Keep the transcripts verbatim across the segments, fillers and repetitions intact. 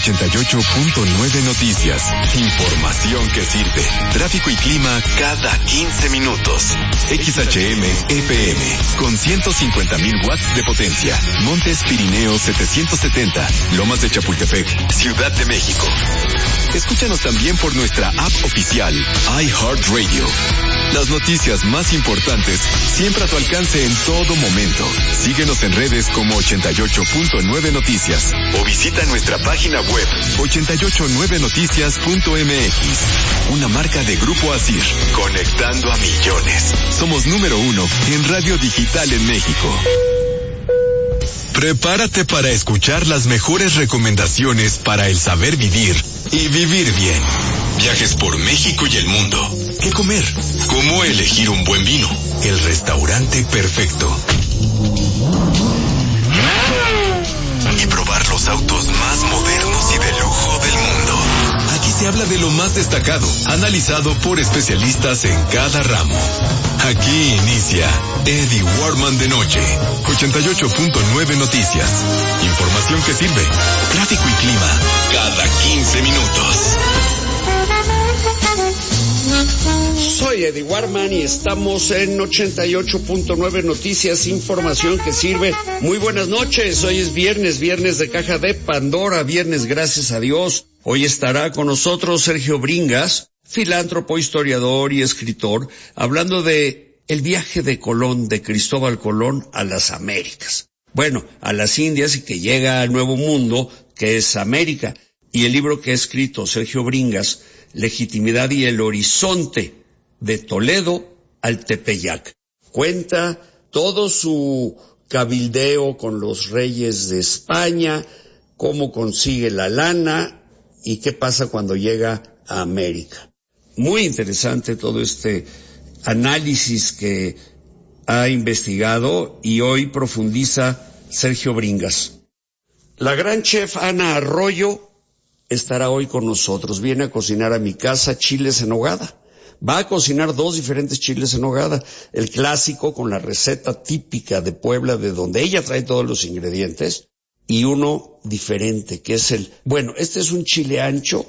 ochenta y ocho punto nueve Noticias. Información que sirve. Tráfico y clima cada quince minutos. X H M F M con ciento cincuenta mil watts de potencia. Montes Pirineos setecientos setenta. Lomas de Chapultepec, Ciudad de México. Escúchanos también por nuestra app oficial, iHeartRadio. Las noticias más importantes siempre a tu alcance en todo momento. Síguenos en redes como ochenta y ocho punto nueve Noticias o visita nuestra página web ochenta y ocho nueve noticias punto m x. Una marca de Grupo Asir, conectando a millones. Somos número uno en radio digital en México. Prepárate para escuchar las mejores recomendaciones para el saber vivir y vivir bien. Viajes por México y el mundo. ¿Qué comer? ¿Cómo elegir un buen vino? El restaurante perfecto. Y probar los autos más modernos y de lujo del mundo. Aquí se habla de lo más destacado, analizado por especialistas en cada ramo. Aquí inicia Eddie Warman de noche. ochenta y ocho punto nueve Noticias. Información que sirve. Tráfico y clima cada quince minutos. Soy Eddie Warman y estamos en ochenta y ocho punto nueve Noticias, información que sirve. Muy buenas noches, hoy es viernes, viernes de Caja de Pandora, viernes gracias a Dios. Hoy estará con nosotros Sergio Bringas, filántropo, historiador y escritor, hablando de el viaje de Colón, de Cristóbal Colón a las Américas. Bueno, a las Indias y que llega al Nuevo Mundo, que es América. Y el libro que ha escrito Sergio Bringas, Legitimidad y el Horizonte, de Toledo al Tepeyac. Cuenta todo su cabildeo con los reyes de España, cómo consigue la lana y qué pasa cuando llega a América. Muy interesante todo este análisis que ha investigado y hoy profundiza Sergio Bringas. La gran chef Ana Arroyo estará hoy con nosotros. Viene a cocinar a mi casa chiles en nogada. Va a cocinar dos diferentes chiles en nogada. El clásico con la receta típica de Puebla, de donde ella trae todos los ingredientes, y uno diferente, que es el... Bueno, este es un chile ancho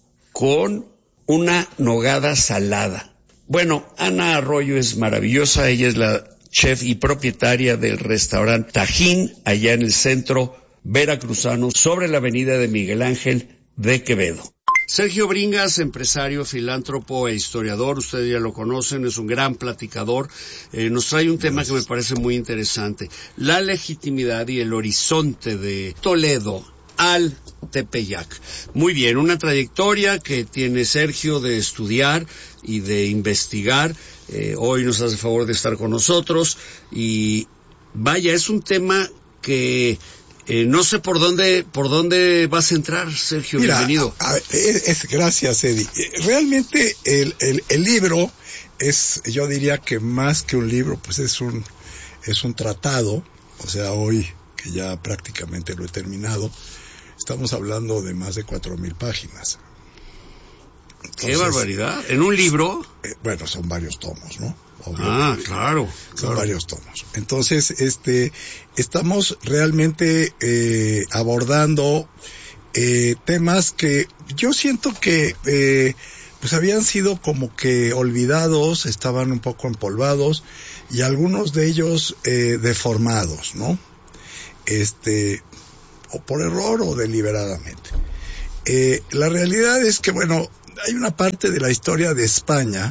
con una nogada salada. Bueno, Ana Arroyo es maravillosa. Ella es la chef y propietaria del restaurante Tajín, allá en el centro veracruzano, sobre la avenida de Miguel Ángel de Quevedo. Sergio Bringas, empresario, filántropo e historiador, ustedes ya lo conocen, es un gran platicador, eh, nos trae un tema que me parece muy interesante, la legitimidad y el horizonte de Toledo al Tepeyac. Muy bien, una trayectoria que tiene Sergio de estudiar y de investigar, eh, hoy nos hace favor de estar con nosotros y vaya, es un tema que... Eh, no sé por dónde por dónde vas a entrar, Sergio. Mira, bienvenido. A, a, es, es, gracias, Eddie. Realmente el, el, el libro es, yo diría que más que un libro, pues es un es un tratado. O sea, hoy que ya prácticamente lo he terminado, estamos hablando de más de cuatro mil páginas. Entonces, ¡qué barbaridad! ¿En un libro? Eh, bueno, son varios tomos, ¿no? Ah, claro, son claro. varios tomos. Entonces, este, estamos realmente eh, abordando eh, temas que yo siento que eh, pues habían sido como que olvidados, estaban un poco empolvados y algunos de ellos eh, deformados, ¿no? Este, o por error o deliberadamente. Eh, la realidad es que, bueno, hay una parte de la historia de España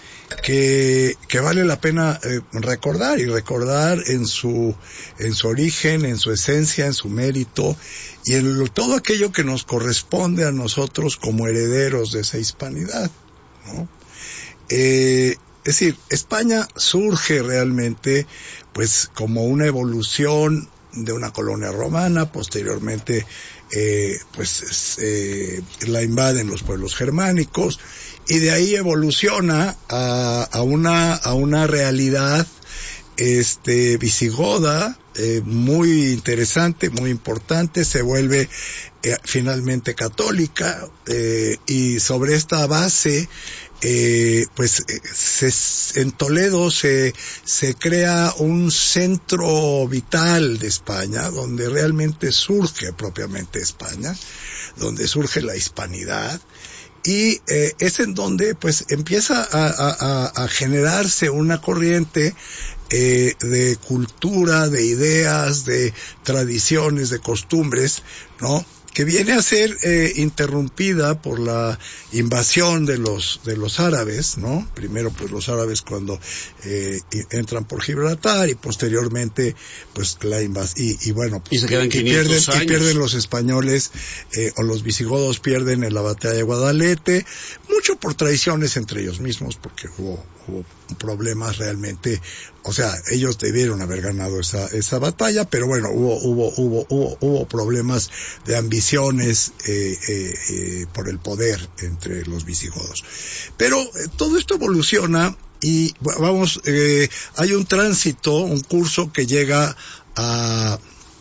que que vale la pena eh, recordar y recordar en su en su origen, en su esencia, en su mérito y en lo, todo aquello que nos corresponde a nosotros como herederos de esa hispanidad, ¿no? Eh, es decir, España surge realmente pues como una evolución de una colonia romana, posteriormente eh, pues eh, la invaden los pueblos germánicos y de ahí evoluciona a, a una a una realidad este visigoda eh, muy interesante, muy importante, se vuelve eh, finalmente católica eh, y sobre esta base eh, pues se, en Toledo se, se crea un centro vital de España, donde realmente surge propiamente España, donde surge la hispanidad, y eh, es en donde pues empieza a, a, a generarse una corriente eh, de cultura, de ideas, de tradiciones, de costumbres, ¿no?, que viene a ser eh, interrumpida por la invasión de los de los árabes, ¿no? Primero pues los árabes cuando eh, entran por Gibraltar, y posteriormente pues la invasión, y, y bueno pues, y se quedan y quinientos pierden años. y pierden los españoles eh, o los visigodos pierden en la batalla de Guadalete, mucho por traiciones entre ellos mismos, porque hubo, hubo problemas realmente, o sea, ellos debieron haber ganado esa esa batalla, pero bueno, hubo hubo hubo hubo, hubo problemas de ambiciones eh, eh, eh, por el poder entre los visigodos. Pero eh, todo esto evoluciona y vamos, eh, hay un tránsito, un curso que llega a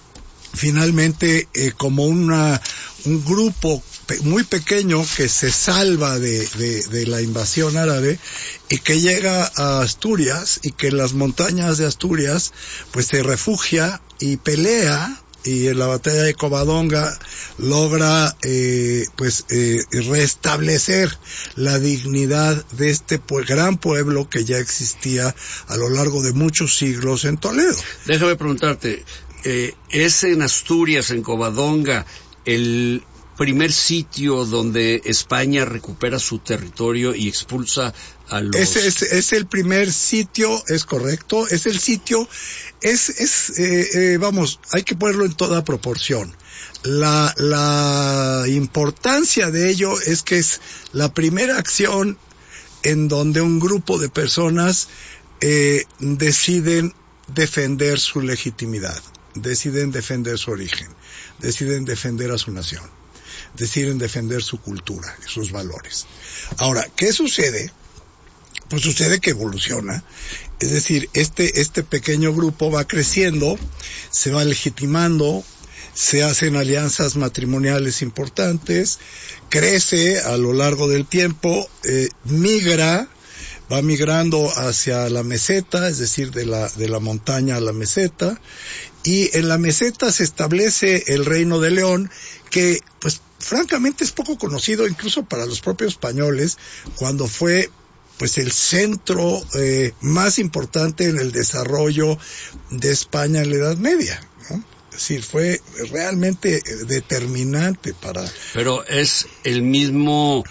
finalmente eh, como una un grupo muy pequeño que se salva de, de, de la invasión árabe y que llega a Asturias, y que en las montañas de Asturias pues se refugia y pelea, y en la batalla de Covadonga logra eh, pues eh, restablecer la dignidad de este pu- gran pueblo que ya existía a lo largo de muchos siglos en Toledo. Déjame preguntarte, eh, ¿es en Asturias, en Covadonga, el primer sitio donde España recupera su territorio y expulsa a los... Ese es, es el primer sitio, es correcto, es el sitio, es, es eh, eh, vamos, hay que ponerlo en toda proporción. La, la importancia de ello es que es la primera acción en donde un grupo de personas eh, deciden defender su legitimidad, deciden defender su origen, deciden defender a su nación, deciden defender su cultura y sus valores. Ahora, ¿qué sucede? Pues sucede que evoluciona, es decir, este, este pequeño grupo va creciendo, se va legitimando, se hacen alianzas matrimoniales importantes, crece a lo largo del tiempo, eh, migra, va migrando hacia la meseta, es decir, de la, de la montaña a la meseta, y en la meseta se establece el Reino de León, que pues francamente es poco conocido incluso para los propios españoles, cuando fue pues el centro eh, más importante en el desarrollo de España en la Edad Media, ¿no? Es decir, fue realmente determinante para... Pero es el mismo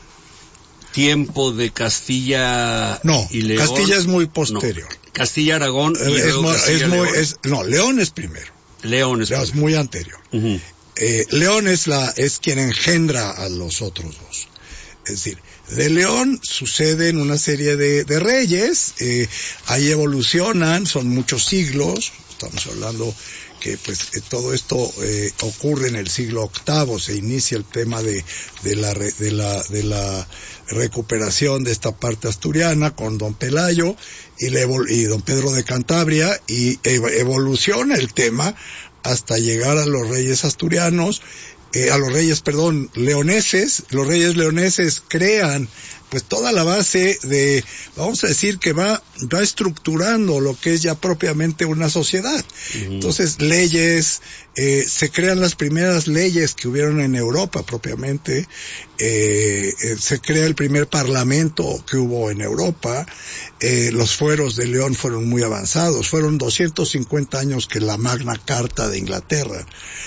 tiempo de Castilla no, y León. Castilla es muy posterior. No, Castilla, Aragón y es, luego es Castilla, muy, León. es, no, León es primero. León es, León es muy anterior. Uh-huh. Eh, León es la es quien engendra a los otros dos. Es decir, de León suceden una serie de, de reyes, eh, ahí evolucionan, son muchos siglos, estamos hablando que pues eh, todo esto eh, ocurre en el siglo octavo, se inicia el tema de, de la re, de la de la recuperación de esta parte asturiana con don Pelayo y, le, y don Pedro de Cantabria, y evoluciona el tema hasta llegar a los reyes asturianos, eh, a los reyes, perdón, leoneses. Los reyes leoneses crean pues toda la base de, vamos a decir que va, va estructurando lo que es ya propiamente una sociedad. Uh-huh. Entonces, leyes, eh, se crean las primeras leyes que hubieron en Europa propiamente, eh, eh, se crea el primer parlamento que hubo en Europa, eh, los fueros de León fueron muy avanzados, fueron doscientos cincuenta años que la Magna Carta de Inglaterra.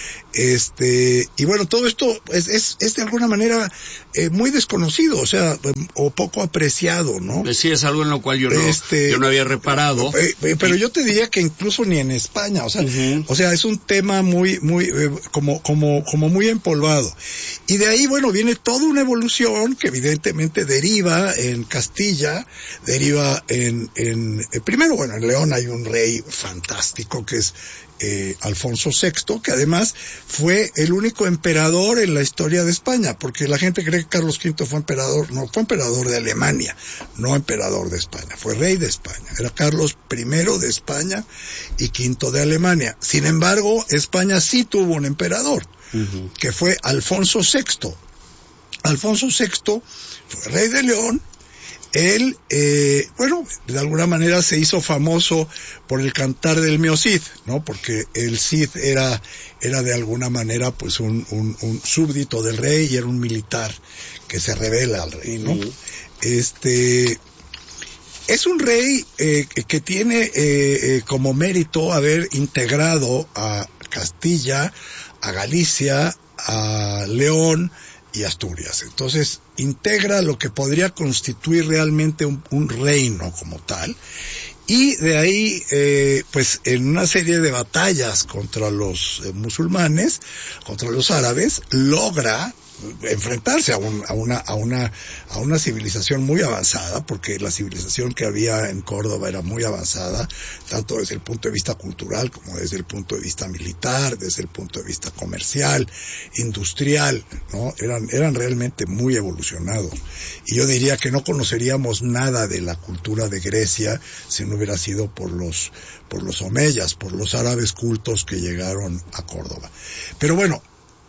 Este, y bueno, todo esto es, es, es de alguna manera eh, muy desconocido, o sea, o poco apreciado, ¿no? Sí, es algo en lo cual yo no, este, yo no había reparado. Eh, eh, pero yo te diría que incluso ni en España, o sea, uh-huh. o sea, es un tema muy, muy, eh, como, como, como muy empolvado. Y de ahí, bueno, viene toda una evolución que evidentemente deriva en Castilla, deriva en, en, eh, primero, bueno, en León hay un rey fantástico que es Eh, Alfonso sexto, que además fue el único emperador en la historia de España, porque la gente cree que Carlos quinto fue emperador, no, fue emperador de Alemania, no emperador de España, fue rey de España, era Carlos primero de España y quinto de Alemania. Sin embargo, España sí tuvo un emperador, uh-huh. que fue Alfonso sexto. Alfonso sexto fue rey de León él, eh, bueno, de alguna manera se hizo famoso por el cantar del Mio Cid, ¿no? Porque el Cid era, era de alguna manera pues un, un, un súbdito del rey y era un militar que se rebela al rey, ¿no? Uh-huh. Este, es un rey eh, que tiene eh, eh, como mérito haber integrado a Castilla, a Galicia, a León y Asturias. Entonces, integra lo que podría constituir realmente un, un reino como tal. Y de ahí, eh, pues, en una serie de batallas contra los eh, musulmanes, contra los árabes, logra enfrentarse a, un, a una a una a una civilización muy avanzada, porque la civilización que había en Córdoba era muy avanzada, tanto desde el punto de vista cultural como desde el punto de vista militar, desde el punto de vista comercial, industrial, ¿no? Eran eran realmente muy evolucionados. Y yo diría que no conoceríamos nada de la cultura de Grecia si no hubiera sido por los por los omeyas, por los árabes cultos que llegaron a Córdoba. Pero bueno,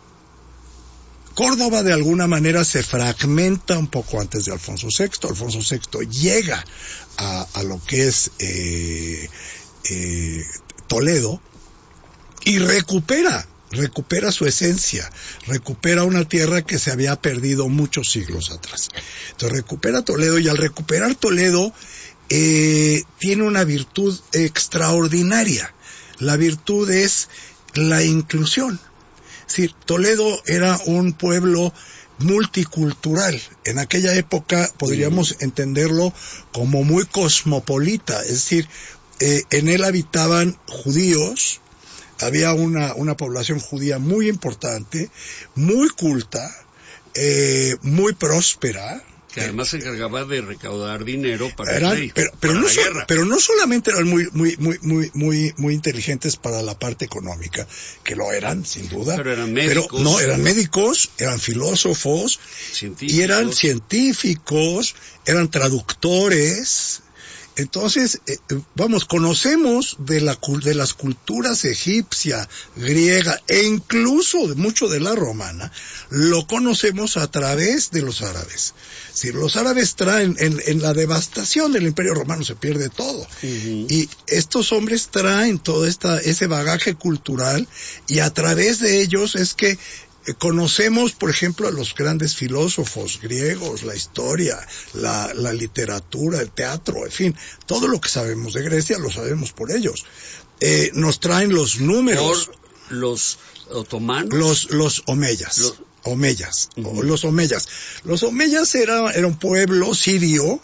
Córdoba de alguna manera se fragmenta un poco antes de Alfonso sexto. Alfonso sexto llega a, a lo que es eh, eh, Toledo y recupera, recupera su esencia, recupera una tierra que se había perdido muchos siglos atrás. Entonces recupera Toledo y al recuperar Toledo eh, tiene una virtud extraordinaria. La virtud es la inclusión. Es decir, Toledo era un pueblo multicultural. En aquella época podríamos entenderlo como muy cosmopolita. Es decir, eh, en él habitaban judíos, había una, una población judía muy importante, muy culta, eh, muy próspera. Que además se encargaba de recaudar dinero para eran, el rey, pero, pero para no la so, guerra. Pero no solamente eran muy, muy, muy, muy, muy, muy inteligentes para la parte económica, que lo eran, sin duda. Pero eran médicos. Pero no, eran médicos, eran filósofos, y eran científicos, eran traductores. Entonces, eh, vamos, conocemos de la de las culturas egipcia, griega e incluso de mucho de la romana, lo conocemos a través de los árabes. Si los árabes traen, en, en la devastación del Imperio Romano se pierde todo. Uh-huh. Y estos hombres traen todo esta, ese bagaje cultural y a través de ellos es que conocemos, por ejemplo, a los grandes filósofos griegos, la historia, la, la literatura, el teatro, en fin, todo lo que sabemos de Grecia lo sabemos por ellos. Eh, nos traen los números. Por los otomanos. Los, los omeyas. Los, omeyas. Uh-huh. Los omeyas. Los omeyas era, era un pueblo sirio.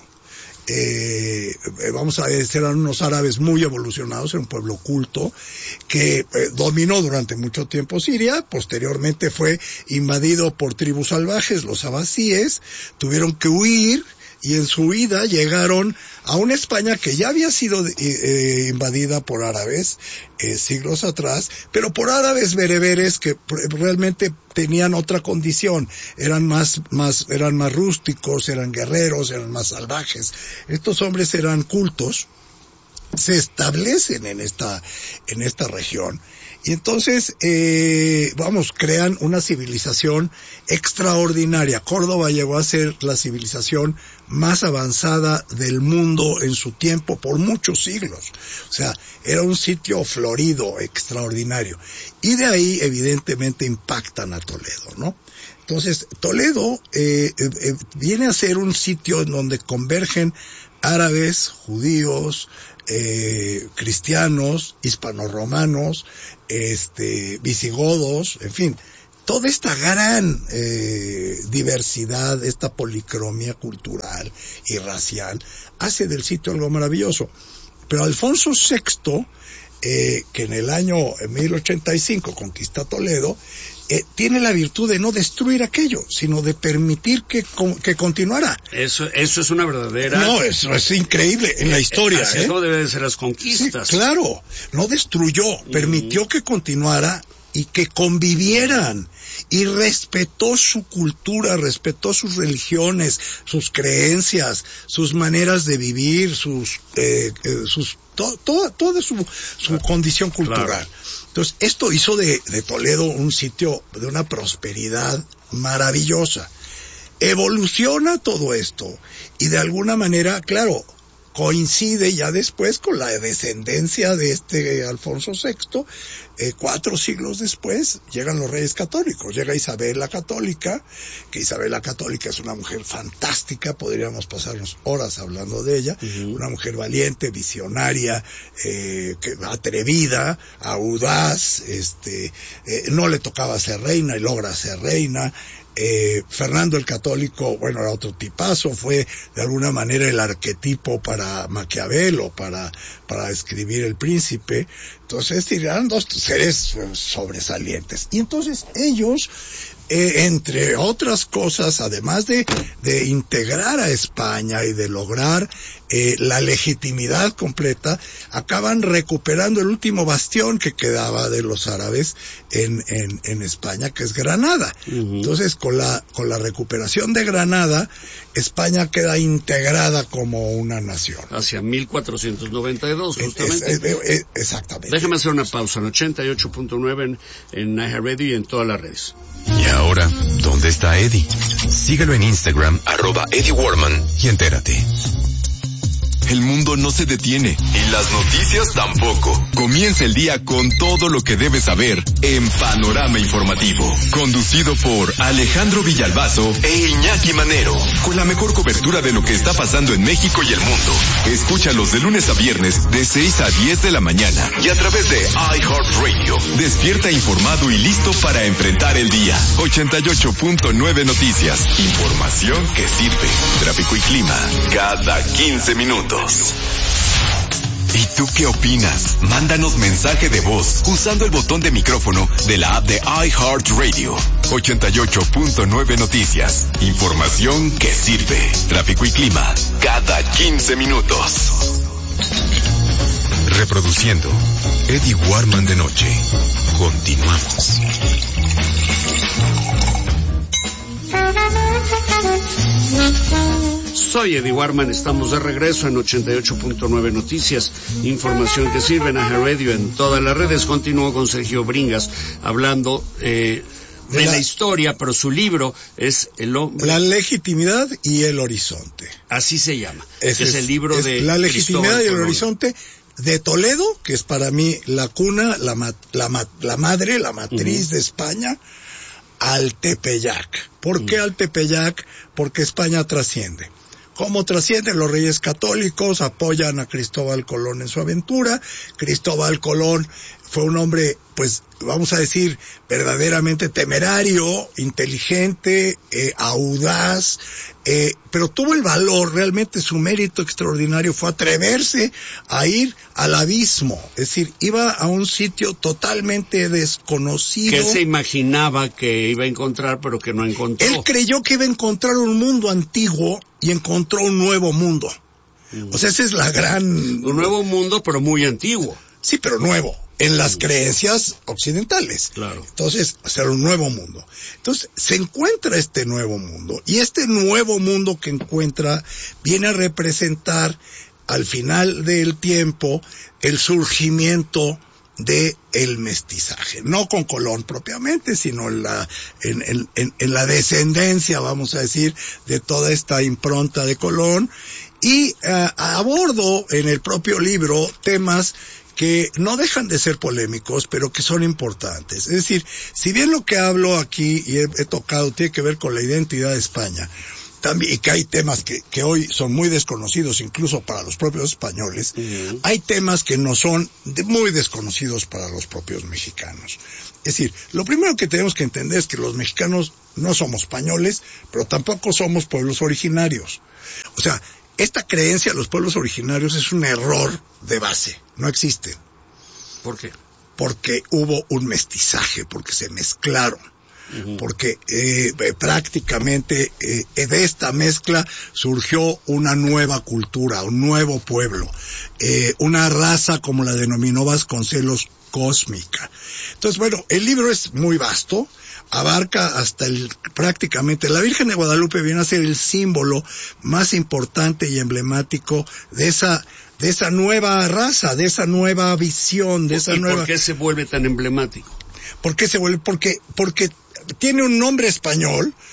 Eh, vamos a decir, eran unos árabes muy evolucionados, era un pueblo culto que eh, dominó durante mucho tiempo Siria, posteriormente fue invadido por tribus salvajes, los abasíes, tuvieron que huir y en su huida llegaron a una España que ya había sido eh, invadida por árabes eh, siglos atrás, pero por árabes bereberes que realmente tenían otra condición, eran más, más, eran más rústicos, eran guerreros, eran más salvajes. Estos hombres eran cultos, se establecen en esta, en esta región. Y entonces, eh, vamos, crean una civilización extraordinaria. Córdoba llegó a ser la civilización más avanzada del mundo en su tiempo por muchos siglos. O sea, era un sitio florido, extraordinario. Y de ahí, evidentemente, impactan a Toledo, ¿no? Entonces, Toledo eh, eh, viene a ser un sitio en donde convergen árabes, judíos, eh, cristianos, hispanoromanos, este, visigodos, en fin, toda esta gran eh, diversidad, esta policromía cultural y racial, hace del sitio algo maravilloso. Pero Alfonso sexto, eh, que en el año mil ochenta y cinco conquista Toledo, Eh, tiene la virtud de no destruir aquello, sino de permitir que, con, que continuara. Eso, eso es una verdadera... No, eso es increíble en la historia. Así ¿eh? no deben ser las conquistas. Sí, claro, no destruyó, uh-huh. permitió que continuara y que convivieran. Y respetó su cultura, respetó sus religiones, sus creencias, sus maneras de vivir, sus, eh, eh, sus, to, to, toda su, su condición cultural. Claro. Entonces, esto hizo de, de Toledo un sitio de una prosperidad maravillosa. evoluciona todo esto y de alguna manera, claro, coincide ya después con la descendencia de este Alfonso sexto, eh, cuatro siglos después llegan los reyes católicos, llega Isabel la Católica, que Isabel la Católica es una mujer fantástica, podríamos pasarnos horas hablando de ella, uh-huh. Una mujer valiente, visionaria, eh, que, atrevida, audaz, este, eh, no le tocaba ser reina y logra ser reina. Eh, Fernando el Católico, bueno, era otro tipazo, fue de alguna manera el arquetipo para Maquiavelo, para, para escribir El Príncipe. Entonces, eran dos seres sobresalientes. Y entonces ellos, eh, entre otras cosas, además de, de integrar a España y de lograr eh, la legitimidad completa, acaban recuperando el último bastión que quedaba de los árabes en, en, en España, que es Granada. Uh-huh. Entonces, con la, con la recuperación de Granada, España queda integrada como una nación. Hacia mil cuatrocientos noventa y dos, justamente. Es, es, es, exactamente. Déjame hacer una pausa en ochenta y ocho punto nueve en, en iHeartRadio y en todas las redes. Y ahora, ¿dónde está Eddie? Síguelo en Instagram, arroba Eddie Warman, y entérate. El mundo no se detiene y las noticias tampoco. Comienza el día con todo lo que debes saber en Panorama Informativo. Conducido por Alejandro Villalbazo e Iñaki Manero. Con la mejor cobertura de lo que está pasando en México y el mundo. Escúchalos de lunes a viernes de seis a diez de la mañana. Y a través de iHeartRadio. Despierta informado y listo para enfrentar el día. ochenta y ocho punto nueve Noticias. Información que sirve. Tráfico y clima cada quince minutos. ¿Y tú qué opinas? Mándanos mensaje de voz usando el botón de micrófono de la app de iHeartRadio. ochenta y ocho punto nueve Noticias. Información que sirve. Tráfico y clima cada quince minutos. Reproduciendo Eddie Warman de noche. Continuamos. Soy Eddie Warman, estamos de regreso en ochenta y ocho punto nueve Noticias, información que sirve en iHeartRadio en todas las redes. Continúo con Sergio Bringas hablando eh, de la, la historia, pero su libro es El hombre... La legitimidad y el horizonte. Así se llama. Es, es el libro es de La legitimidad Cristóbal y el Colón. Horizonte de Toledo, que es para mí la cuna, la, ma, la, ma, la madre, la matriz uh-huh. de España, al Tepeyac. ¿Por uh-huh. qué al Tepeyac? Porque España trasciende. ¿Cómo trascienden? Los reyes católicos apoyan a Cristóbal Colón en su aventura. Cristóbal Colón fue un hombre, pues, vamos a decir, verdaderamente temerario, inteligente, eh, audaz, eh, pero tuvo el valor, realmente su mérito extraordinario fue atreverse a ir al abismo, es decir, iba a un sitio totalmente desconocido. Que se imaginaba que iba a encontrar, pero que no encontró. Él creyó que iba a encontrar un mundo antiguo y encontró un nuevo mundo. Mm. O sea, esa es la gran... Un nuevo mundo, pero muy antiguo. Sí, pero nuevo. En las creencias occidentales. Claro. Entonces, hacer un nuevo mundo. Entonces, se encuentra este nuevo mundo. Y este nuevo mundo que encuentra viene a representar, al final del tiempo, el surgimiento de el mestizaje. No con Colón propiamente, sino en la, en, en, en, en la descendencia, vamos a decir, de toda esta impronta de Colón. Y uh, abordo en el propio libro temas que no dejan de ser polémicos, pero que son importantes. Es decir, si bien lo que hablo aquí y he, he tocado tiene que ver con la identidad de España, también, y que hay temas que, que hoy son muy desconocidos incluso para los propios españoles, uh-huh. hay temas que no son de, muy desconocidos para los propios mexicanos. Es decir, lo primero que tenemos que entender es que los mexicanos no somos españoles, pero tampoco somos pueblos originarios. O sea, esta creencia de los pueblos originarios es un error de base, no existen. ¿Por qué? Porque hubo un mestizaje, porque se mezclaron, uh-huh. porque eh, prácticamente eh, de esta mezcla surgió una nueva cultura, un nuevo pueblo, eh, una raza como la denominó Vasconcelos, cósmica. Entonces, bueno, el libro es muy vasto, abarca hasta el, prácticamente, la Virgen de Guadalupe viene a ser el símbolo más importante y emblemático de esa, de esa nueva raza, de esa nueva visión, de esa ¿Y nueva... por qué se vuelve tan emblemático? ¿Por qué se vuelve? Porque, porque tiene un nombre español,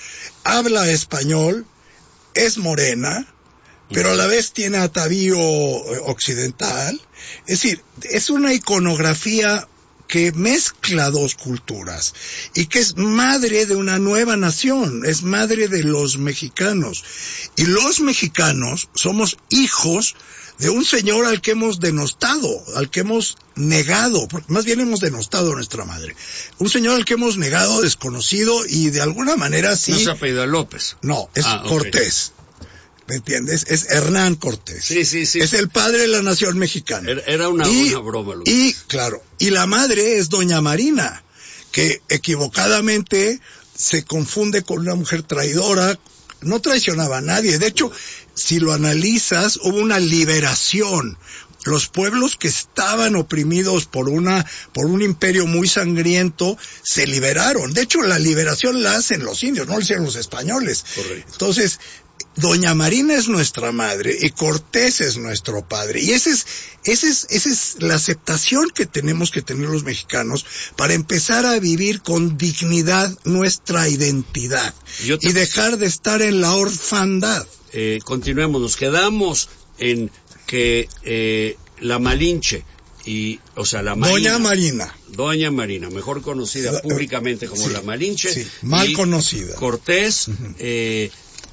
habla español, es morena, pero a la vez tiene atavío occidental. Es decir, es una iconografía que mezcla dos culturas y que es madre de una nueva nación, es madre de los mexicanos. Y los mexicanos somos hijos de un señor al que hemos denostado, al que hemos negado, porque más bien hemos denostado a nuestra madre. Un señor al que hemos negado, desconocido y de alguna manera sí... No se apellida López. No, es ah, Cortés. Okay. ¿Me entiendes? Es Hernán Cortés. Sí, sí, sí. Es el padre de la nación mexicana. Era una, y, una broma. Lo y, claro, y la madre es doña Marina, que equivocadamente se confunde con una mujer traidora. No traicionaba a nadie. De hecho, si lo analizas, hubo una liberación. Los pueblos que estaban oprimidos por una, por un imperio muy sangriento, se liberaron. De hecho, la liberación la hacen los indios, no la hicieron los españoles. Correcto. Entonces, doña Marina es nuestra madre y Cortés es nuestro padre. Y esa es, esa es, esa es la aceptación que tenemos que tener los mexicanos para empezar a vivir con dignidad nuestra identidad y dejar de estar en la orfandad. Eh, continuemos, nos quedamos en que eh, la Malinche y, o sea, la Marina, Doña Marina. Doña Marina, mejor conocida la, públicamente como sí, la Malinche. Sí, mal conocida. Cortés, uh-huh. eh,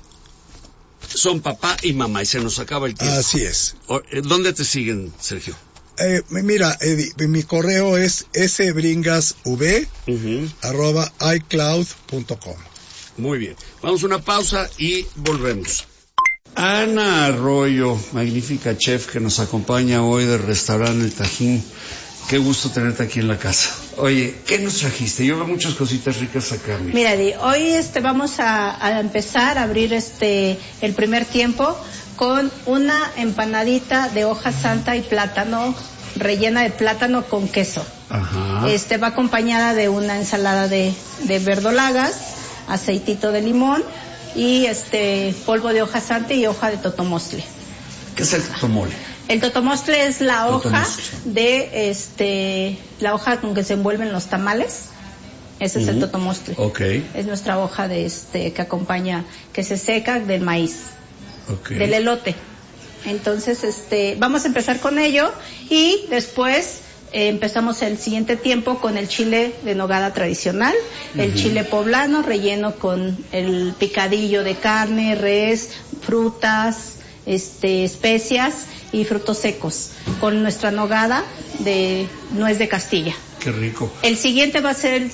son papá y mamá y se nos acaba el tiempo. Así es. ¿Dónde te siguen, Sergio? Eh, mira, Eddie, mi correo es sbringasv uh-huh. arroba icloud punto com. Muy bien. Vamos a una pausa y volvemos. Ana Arroyo, magnífica chef que nos acompaña hoy del restaurante El Tajín. Qué gusto tenerte aquí en la casa. Oye, ¿qué nos trajiste? Yo veo muchas cositas ricas acá. Mira, mira Di, hoy este vamos a, a empezar a abrir este el primer tiempo con una empanadita de hoja santa y plátano, rellena de plátano con queso. Ajá. Este va acompañada de una ensalada de, de verdolagas, aceitito de limón y este polvo de hoja santa y hoja de totomostle. ¿Qué es el totomole? El totomostle es la hoja de este la hoja con que se envuelven los tamales. Ese uh-huh. es el totomostle. Okay. Es nuestra hoja de este que acompaña, que se seca del maíz. Okay. Del elote. Entonces, este, vamos a empezar con ello y después eh, empezamos el siguiente tiempo con el chile de nogada tradicional, uh-huh. el chile poblano relleno con el picadillo de carne, res, frutas, este, especias y frutos secos, con nuestra nogada de nuez de Castilla. Qué rico. El siguiente va a ser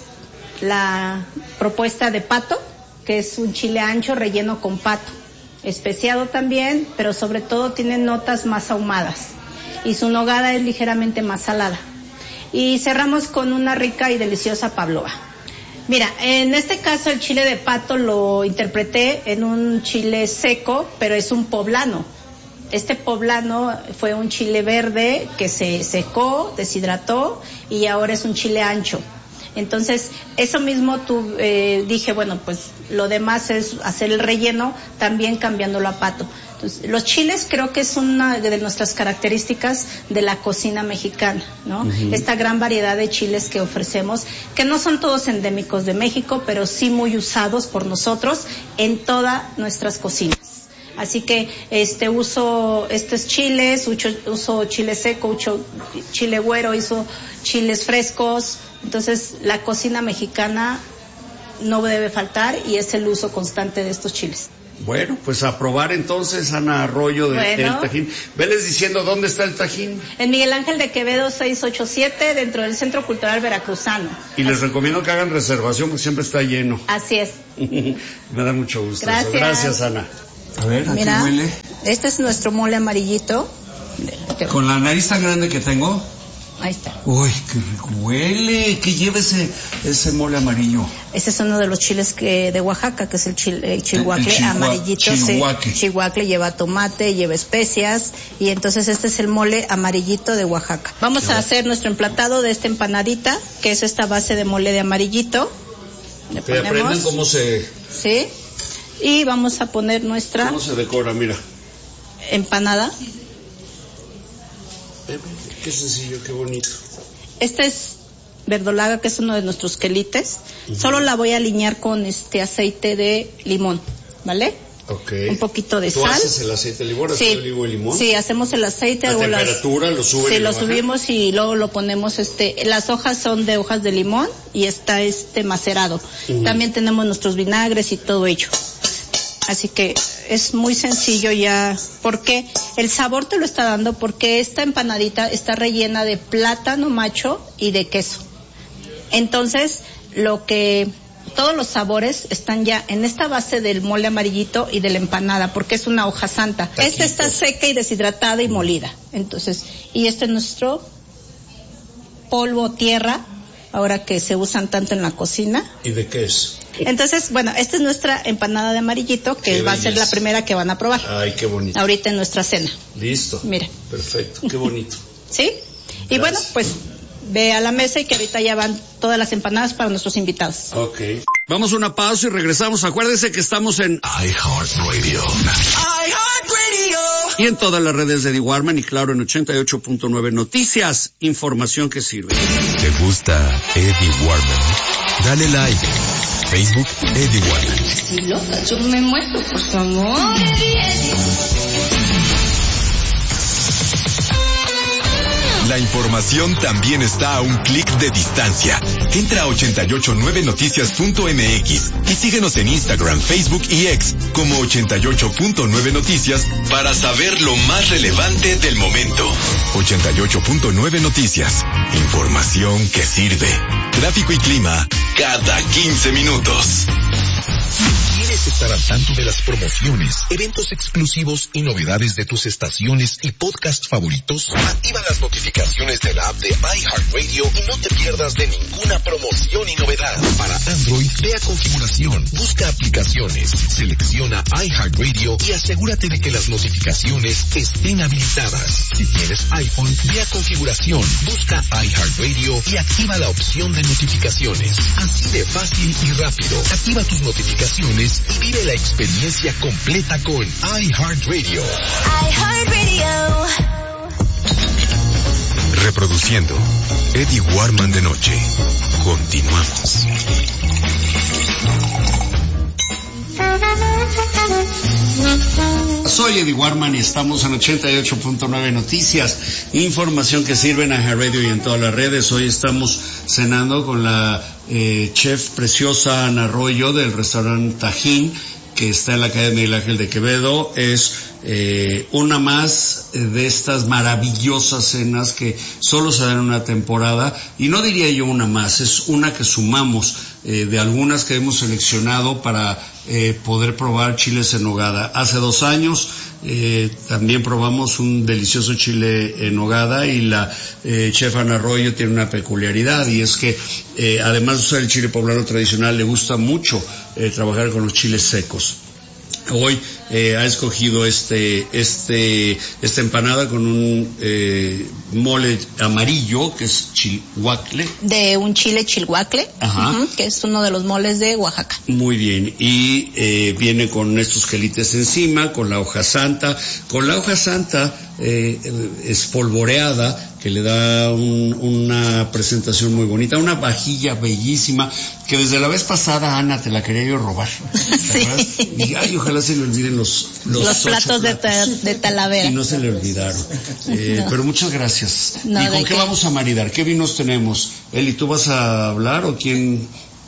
la propuesta de pato, que es un chile ancho relleno con pato, especiado también, pero sobre todo tiene notas más ahumadas y su nogada es ligeramente más salada. Y cerramos con una rica y deliciosa pavlova. Mira, en este caso el chile de pato lo interpreté en un chile seco, pero es un poblano. Este poblano fue un chile verde que se secó, deshidrató y ahora es un chile ancho. Entonces, eso mismo tú, eh, dije, bueno, pues lo demás es hacer el relleno también cambiándolo a pato. Entonces, los chiles creo que es una de nuestras características de la cocina mexicana, ¿no? Uh-huh. Esta gran variedad de chiles que ofrecemos, que no son todos endémicos de México, pero sí muy usados por nosotros en todas nuestras cocinas. Así que este uso estos chiles, uso, uso chile seco, uso chile güero, uso chiles frescos. Entonces la cocina mexicana no debe faltar y es el uso constante de estos chiles. Bueno, pues a probar entonces, Ana Arroyo de, bueno. del Tajín. Veles diciendo dónde está el Tajín. En Miguel Ángel de Quevedo seiscientos ochenta y siete, dentro del Centro Cultural Veracruzano. Y les Así. recomiendo que hagan reservación porque siempre está lleno. Así es. Me da mucho gusto. Gracias. Eso. Gracias, Ana. A ver, ¿a Mira, qué huele? Este es nuestro mole amarillito. Con la nariz tan grande que tengo. Ahí está. Uy, qué rico huele. ¿Qué lleva ese, ese mole amarillo? Ese es uno de los chiles que de Oaxaca, que es el chile el chihuacle el, el chihua, amarillito. Chihuacle. Sí, chihuacle lleva tomate, lleva especias y entonces este es el mole amarillito de Oaxaca. Vamos qué a hacer nuestro emplatado de esta empanadita, que es esta base de mole de amarillito. Le ponemos, ¿te aprenden cómo se...? Sí. Y vamos a poner nuestra... ¿Cómo se decora? Mira. Empanada. Qué sencillo, qué bonito. Esta es verdolaga, que es uno de nuestros quelites. Uh-huh. Solo la voy a aliñar con este aceite de limón, ¿vale? Okay. Un poquito de ¿Tú sal. haces el aceite de limón, sí. aceite de olivo y limón? Sí, hacemos el aceite. ¿La o temperatura las, lo suben? Sí, lo subimos y luego lo ponemos, este, las hojas son de hojas de limón y está este macerado. Uh-huh. También tenemos nuestros vinagres y todo ello. Así que es muy sencillo ya, porque el sabor te lo está dando, porque esta empanadita está rellena de plátano macho y de queso. Entonces, lo que, todos los sabores están ya en esta base del mole amarillito y de la empanada, porque es una hoja santa. Taquito. Esta está seca y deshidratada y molida. Entonces, y este es nuestro polvo tierra, ahora que se usan tanto en la cocina. ¿Y de qué es? Entonces, bueno, esta es nuestra empanada de amarillito, que qué va belleza. A ser la primera que van a probar. Ay, qué bonito. Ahorita en nuestra cena. Listo. Mira. Perfecto, qué bonito. ¿Sí? Gracias. Y bueno, pues ve a la mesa y que ahorita ya van todas las empanadas para nuestros invitados. Ok. Vamos a una pausa y regresamos. Acuérdense que estamos en iHeartRadio. iHeartRadio. Y en todas las redes de Eddie Warman y claro en ochenta y ocho punto nueve Noticias, información que sirve. ¿Te gusta Eddie Warman? Dale like. Facebook, Eddie Warman. Estoy loca, yo me muero, por favor. La información también está a un clic de distancia. Entra a ochenta y ocho punto nueve noticias punto m x y síguenos en Instagram, Facebook y X como ochenta y ocho punto nueve Noticias para saber lo más relevante del momento. ochenta y ocho punto nueve Noticias. Información que sirve. Tráfico y clima cada quince minutos. ¿Quieres estar al tanto de las promociones, eventos exclusivos y novedades de tus estaciones y podcast favoritos? Activa las notificaciones de la app de iHeartRadio y no te pierdas de ninguna promoción y novedad. Para Android, ve a configuración, busca aplicaciones, selecciona iHeartRadio y asegúrate de que las notificaciones estén habilitadas. Si tienes iPhone, ve a configuración, busca iHeartRadio y activa la opción de notificaciones. Así de fácil y rápido. Activa tus notificaciones y vive la experiencia completa con iHeartRadio. iHeartRadio. Reproduciendo Eddie Warman de noche. Continuamos. Soy Eddie Warman y estamos en ochenta y ocho punto nueve Noticias, información que sirve en iHeartRadio y en todas las redes. Hoy estamos cenando con la eh, chef preciosa Ana Arroyo del restaurante Tajín, que está en la calle Miguel Ángel de Quevedo. Es eh, una más de estas maravillosas cenas que solo se dan en una temporada, y no diría yo una más, es una que sumamos eh, de algunas que hemos seleccionado para eh, poder probar chiles en nogada. Hace dos años eh, también probamos un delicioso chile en nogada, y la eh, chef Ana Arroyo tiene una peculiaridad, y es que eh, además de usar el chile poblano tradicional, le gusta mucho eh, trabajar con los chiles secos. Hoy eh, ha escogido este, este, esta empanada con un eh, mole amarillo, que es chilhuacle. De un chile chilhuacle, Ajá. Uh-huh, que es uno de los moles de Oaxaca. Muy bien, y eh, viene con estos quelites encima, con la hoja santa, con la hoja santa eh, espolvoreada, que le da un, una presentación muy bonita, una vajilla bellísima, que desde la vez pasada, Ana, te la quería yo robar. Sí. Y ay, ojalá se le olviden los los, los platos, platos. De, ta, de Talavera. Y no se le olvidaron. Eh, no. Pero muchas gracias. No, ¿y con qué, qué vamos a maridar? ¿Qué vinos tenemos? Eli, ¿tú vas a hablar o quién?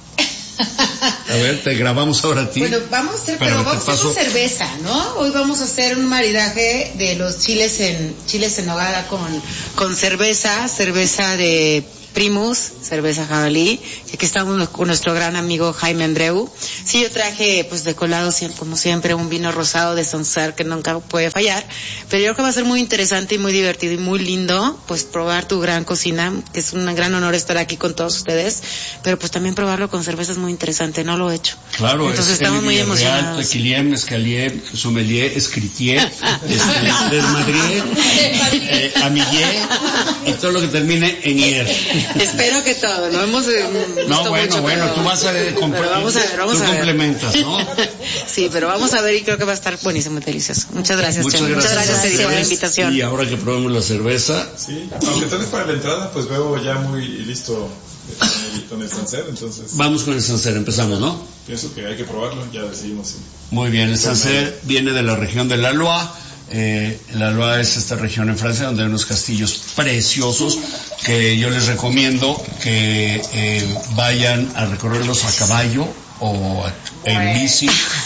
A ver, te grabamos ahora a ti. Bueno, vamos a hacer, pero, pero vamos a hacer con cerveza, ¿no? Hoy vamos a hacer un maridaje de los chiles en chiles en nogada con con cerveza, cerveza de Primus, cerveza jabalí, y aquí estamos con nuestro gran amigo Jaime Andreu. Sí, yo traje, pues, de colado, como siempre, un vino rosado de Sonsar que nunca puede fallar, pero yo creo que va a ser muy interesante y muy divertido y muy lindo, pues, probar tu gran cocina, que es un gran honor estar aquí con todos ustedes, pero pues también probarlo con cerveza es muy interesante, no lo he hecho. Claro, entonces es estamos muy emocionados. Tequiliem, Escalier, Sommelier, Escritier, Desmadrier, eh, Amiguier, y todo lo que termine en ier. Espero que todo, no hemos eh, no, bueno, mucho, bueno, pero, tú vas a ver, comp- vamos a ver, vamos tú a ver. complementas, ¿no? Sí, pero vamos a ver y creo que va a estar buenísimo y delicioso. Muchas gracias, Muchas Chen. gracias, Muchas gracias, Eddie, por la invitación. Y ahora que probemos la cerveza. Sí, aunque tal vez para la entrada, pues veo ya muy listo con el Sancerre, entonces... Vamos con el Sancerre, empezamos, ¿no? Pienso que hay que probarlo, ya decidimos. Sí. Muy bien, el Sancerre viene de la región de la Loire. Eh, la Loire es esta región en Francia donde hay unos castillos preciosos que yo les recomiendo que eh, vayan a recorrerlos a caballo o en bici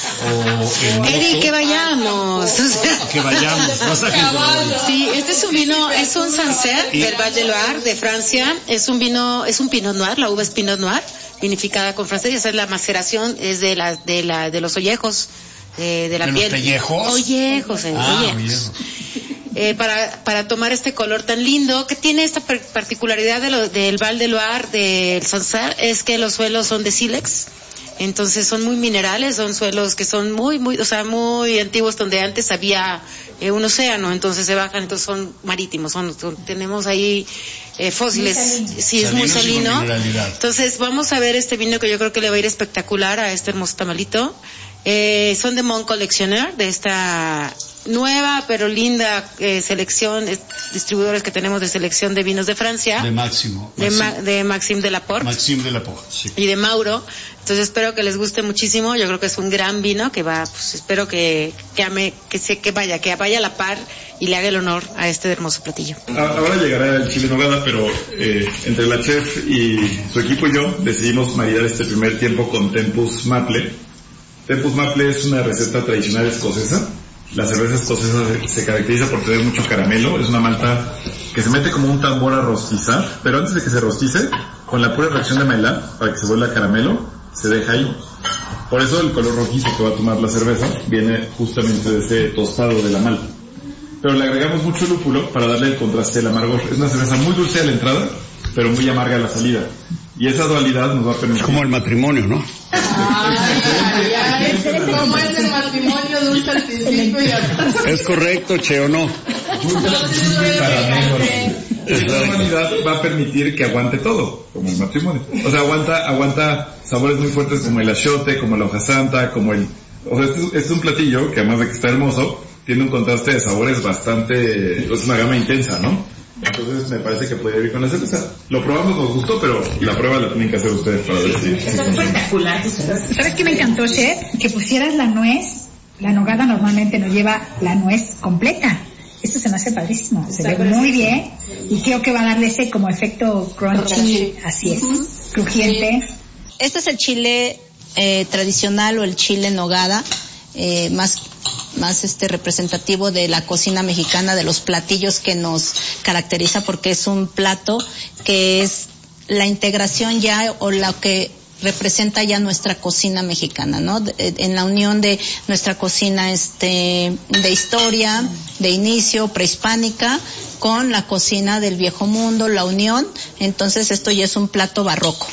o en moto. Eri, que vayamos. Que vayamos. Sí, este es un vino, es un Sancerre del Val de Loire, de Francia. Es un vino, es un Pinot Noir, la uva es Pinot Noir, vinificada con francés. Esa es la maceración, es de la, de la, de los ollejos, eh, de la ¿De piel. los pellejos? Ollejos, eh, ah, ollejos. Eh, para, para tomar este color tan lindo, que tiene esta particularidad de lo, del Val de Loire, del Sancerre, es que los suelos son de sílex. Entonces son muy minerales, son suelos que son muy, muy, o sea, muy antiguos, donde antes había eh, un océano, entonces se bajan, entonces son marítimos, son, son tenemos ahí eh, fósiles, sí, es muy salino. Entonces vamos a ver este vino que yo creo que le va a ir espectacular a este hermoso tamalito. Eh, son de Mon Collectionneur, de esta nueva pero linda eh, selección, eh, distribuidores que tenemos de selección de vinos de Francia. De Máximo. De, Ma, de Maxime Delaporte. Maxime Delaporte, sí. Y de Mauro. Entonces espero que les guste muchísimo. Yo creo que es un gran vino que va, pues espero que, que ame, que se, que vaya, que vaya a la par y le haga el honor a este hermoso platillo. Ahora llegará el chile nogada, pero eh, entre la chef y su equipo y yo decidimos maridar este primer tiempo con Tempus Maple. Tempus Maple es una receta tradicional escocesa. La cerveza escocesa se caracteriza por tener mucho caramelo. Es una malta que se mete como un tambor a rostizar, pero antes de que se rostice, con la pura reacción de Maillard, para que se vuelva caramelo, se deja ahí. Por eso el color rojizo que va a tomar la cerveza viene justamente de ese tostado de la malta. Pero le agregamos mucho lúpulo para darle el contraste al amargor. Es una cerveza muy dulce a la entrada, pero muy amarga a la salida. Y esa dualidad nos va a permitir... Es como el matrimonio, ¿no? ¿Cómo es el matrimonio dulce al principio y al... ¿Es correcto, Che, o no? Esta dualidad va a permitir que aguante todo, como el matrimonio. O sea, aguanta aguanta sabores muy fuertes como el achiote, como la hoja santa, como el... O sea, este es, este es un platillo que además de que está hermoso, tiene un contraste de sabores bastante... Es una gama intensa, ¿no? Entonces me parece que puede ir con la cerveza. Lo probamos, nos gustó, pero la prueba la tienen que hacer ustedes para ver si... Es espectacular. ¿Sabes qué me encantó, Chef? Que pusieras la nuez. La nogada normalmente no lleva la nuez completa. Esto se me hace padrísimo. Se ve muy bien. Y creo que va a darle ese como efecto crunchy. Así es. Crujiente. Este es el chile eh, tradicional o el chile nogada. Eh, más más este representativo de la cocina mexicana, de los platillos que nos caracteriza, porque es un plato que es la integración ya o lo que representa ya nuestra cocina mexicana, ¿no? De, en la unión de nuestra cocina este de historia, de inicio prehispánica con la cocina del viejo mundo, la unión. Entonces esto ya es un plato barroco.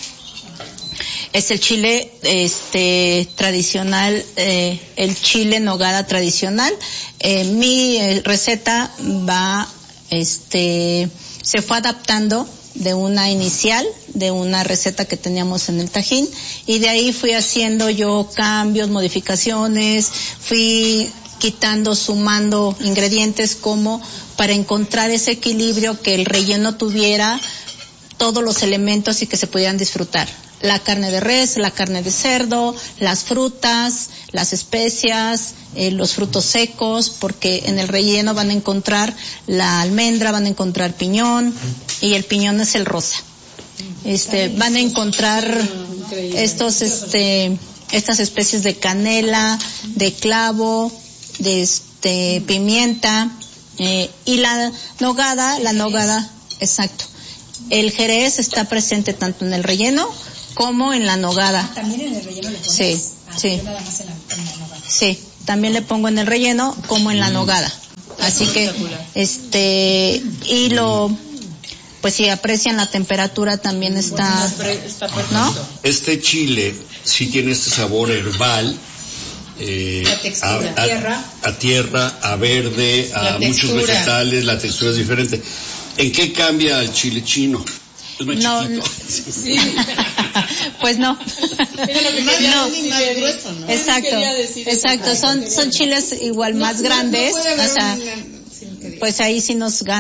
Es el chile este tradicional, eh, el chile nogada tradicional. Eh, mi eh, receta va, este, se fue adaptando de una inicial, de una receta que teníamos en el Tajín, y de ahí fui haciendo yo cambios, modificaciones, fui quitando, sumando ingredientes como para encontrar ese equilibrio, que el relleno tuviera todos los elementos y que se pudieran disfrutar. La carne de res, la carne de cerdo, las frutas, las especias, eh, los frutos secos, porque en el relleno van a encontrar la almendra, van a encontrar piñón, y el piñón es el rosa. Este, van a encontrar estos, este, estas especies de canela, de clavo, de este, pimienta, eh, y la nogada, la nogada, exacto. El jerez está presente tanto en el relleno como en la nogada. Ah, también en el relleno le pones. Sí, ah, sí. Yo nada más en la, en la nogada. Sí, también le pongo en el relleno como en la nogada. Así que, este, y lo, pues si aprecian la temperatura también está, ¿no? Este chile sí tiene este sabor herbal. Eh, a, a, tierra. a tierra, a verde, a muchos vegetales, la textura es diferente. ¿En qué cambia el chile chino? Es más no, chiquito. Sí. Pues no. No, más grueso, ¿no? Exacto, exacto. Son, son chiles igual más grandes, o sea, pues ahí sí nos ganan,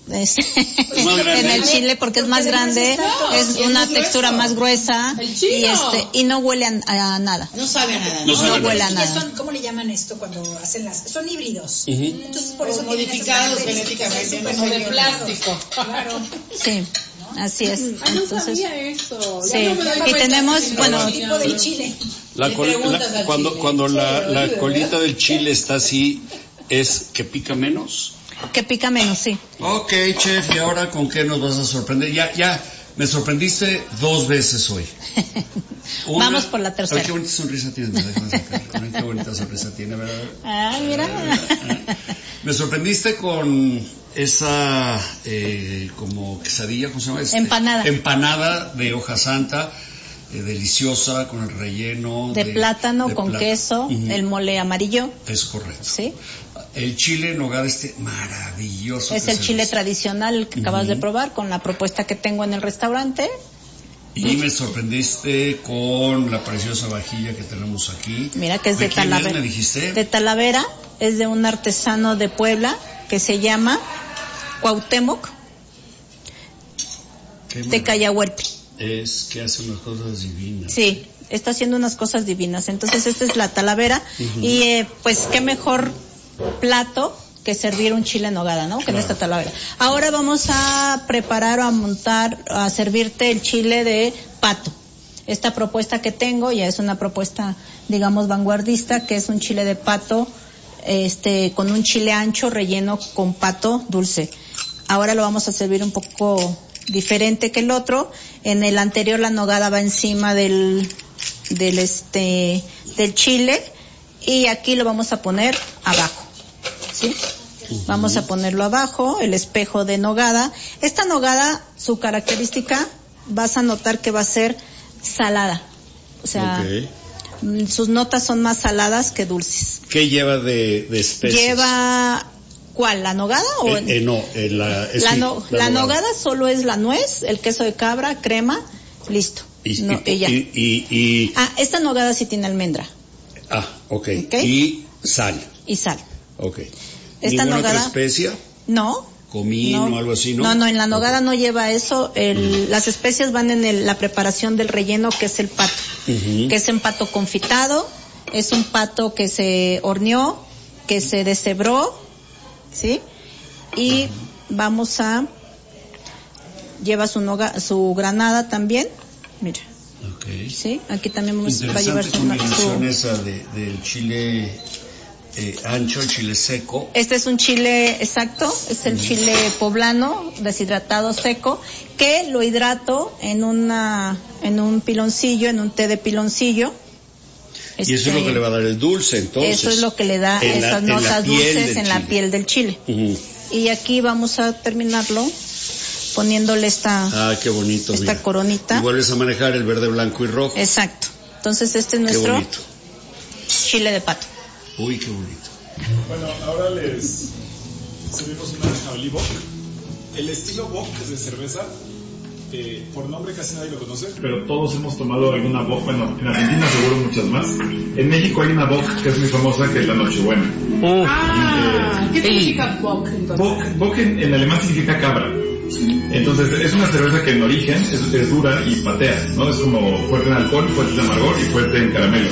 Es en el chile porque es más grande, es una textura más gruesa y este y no huele a, a nada. No sabe a nada. No, no, no huele a nada. Son, ¿cómo le llaman esto cuando hacen las? Son híbridos. Uh-huh. Entonces por eso modificados genéticamente, no de plástico. Claro. Sí. Así es. Ay, no Entonces, sabía eso. Sí. Y tenemos, bueno, tipo de chile. La col, la, cuando cuando la, la colita del chile está así, ¿es que pica menos? Que pica menos, sí. Ok, chef, ¿y ahora con qué nos vas a sorprender? Ya, ya, me sorprendiste dos veces hoy. Una, vamos por la tercera. Ay, qué bonita sonrisa tienes, déjame sacar. Ay, qué bonita sonrisa tiene, ¿verdad? Ah, mira. Me sorprendiste con esa, eh, como quesadilla, ¿cómo se llama? Este, empanada. Empanada de hoja santa, eh, deliciosa, con el relleno. De, de plátano de con plata. queso, uh-huh. El mole amarillo. Es correcto. Sí. El chile en nogada este maravilloso. Es el chile tradicional el que uh-huh. acabas de probar con la propuesta que tengo en el restaurante. Y me sorprendiste con la preciosa vajilla que tenemos aquí. Mira que es de, ¿De Talavera. Es, me dijiste? De Talavera, es de un artesano de Puebla que se llama Cuauhtémoc de Cayahuelpi. Es que hace unas cosas divinas. Sí, está haciendo unas cosas divinas. Entonces esta es la Talavera uh-huh. y eh, pues qué mejor plato que servir un chile en nogada, ¿no? Que claro. En esta Talavera. Ahora vamos a preparar o a montar, a servirte el chile de pato. Esta propuesta que tengo ya es una propuesta, digamos, vanguardista, que es un chile de pato, este, con un chile ancho relleno con pato dulce. Ahora lo vamos a servir un poco diferente que el otro. En el anterior la nogada va encima del, del este, del chile y aquí lo vamos a poner abajo. ¿Sí? Uh-huh. Vamos a ponerlo abajo, el espejo de nogada. Esta nogada, su característica, vas a notar que va a ser salada. O sea, okay. sus notas son más saladas que dulces. ¿Qué lleva de, de especies? Lleva, ¿cuál? ¿La nogada? O eh, eh, no, eh, la, eh, la, sí, no, la, la nogada. nogada solo es la nuez, el queso de cabra, crema, listo. Y, no, y, y, ya. Y, y, y... Ah, esta nogada sí tiene almendra. Ah, okay. ok. Y sal. Y sal. Okay. Esta ¿Ninguna nogada, otra especia? No. Comino o algo así, ¿no? No, no, en la nogada okay. no lleva eso. El, uh-huh. Las especias van en el, la preparación del relleno, que es el pato. Uh-huh. Que es en pato confitado. Es un pato que se horneó, que se deshebró, ¿sí? Y uh-huh. vamos a... Lleva su noga, su granada también. Mira. Okay. Sí, aquí también vamos, va a llevar su... combinación esa de, del chile... Eh, ancho, el chile seco. Este es un chile exacto, es el chile poblano, deshidratado seco, que lo hidrato en una, en un piloncillo, en un té de piloncillo. Este, y eso es lo que le va a dar el dulce, entonces. Eso es lo que le da esas la, notas dulces en la piel del chile. Uh-huh. Y aquí vamos a terminarlo poniéndole esta, ah, qué bonito, esta mira. Coronita. Y vuelves a manejar el verde, blanco y rojo. Exacto. Entonces este es nuestro chile de pato. Uy, qué bonito. Bueno, ahora les servimos una jabalí bock. El estilo bock de cerveza, eh, por nombre casi nadie lo conoce, pero todos hemos tomado alguna bock. Bueno, en Argentina seguro muchas más. En México hay una bock que es muy famosa, que es la Nochebuena. Oh. Ah, ¿qué significa bock? Bock, bock en, en alemán significa cabra. Entonces es una cerveza que en origen es, es dura y patea, ¿no? Es como fuerte en alcohol, fuerte en amargor y fuerte en caramelo.